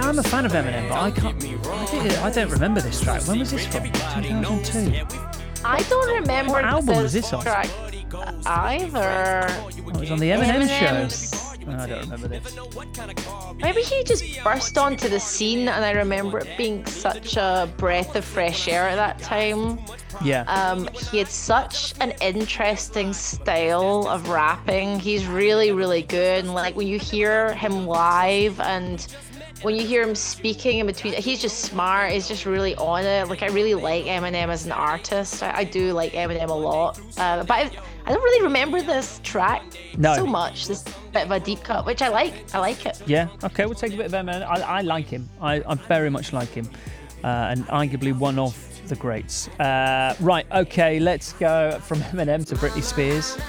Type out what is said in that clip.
I'm a fan of Eminem, but I don't remember this track. When was this from? 2002. I don't remember What album was this on? track either. It was on the Eminem Eminem's- show. Oh, I don't remember this. Maybe he just burst onto the scene, and I remember it being such a breath of fresh air at that time. Yeah. He had such an interesting style of rapping. He's really, really good. And like when you hear him live and when you hear him speaking in between, he's just smart. He's just really on it. Like I really like Eminem as an artist. I do like Eminem a lot. But I don't really remember this track so much. This bit of a deep cut, which I like. I like it. Yeah. Okay, we'll take a bit of Eminem. I like him. I very much like him. And arguably one of the greats. Right, okay, let's go from Eminem to Britney Spears.